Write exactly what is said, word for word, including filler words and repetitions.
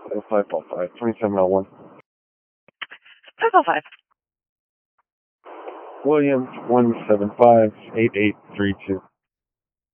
five oh five, twenty-seven oh one. five oh five. Williams, one seven five, eight eight three two.